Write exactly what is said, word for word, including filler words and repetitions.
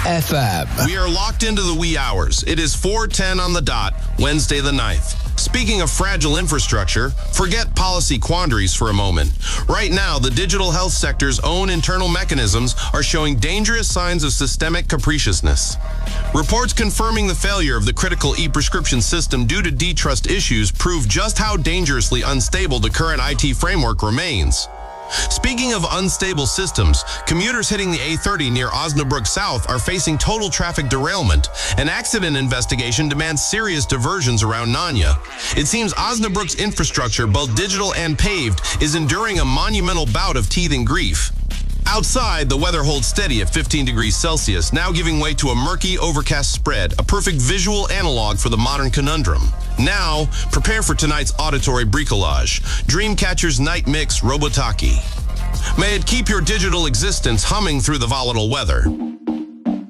F M. We are locked into the wee hours. It is four ten on the dot, Wednesday the ninth. Speaking of fragile infrastructure, forget policy quandaries for a moment. Right now, the digital health sector's own internal mechanisms are showing dangerous signs of systemic capriciousness. Reports confirming the failure of the critical e-prescription system due to D-Trust issues prove just how dangerously unstable the current I T framework remains. Speaking of unstable systems, commuters hitting the A thirty near Osnabrück South are facing total traffic derailment. An accident investigation demands serious diversions around Nanya. It seems Osnabrück's infrastructure, both digital and paved, is enduring a monumental bout of teething grief. Outside, the weather holds steady at fifteen degrees Celsius, now giving way to a murky, overcast spread, a perfect visual analog for the modern conundrum. Now, prepare for tonight's auditory bricolage, Dreamcatcher's Night Mix Robotaki. May it keep your digital existence humming through the volatile weather.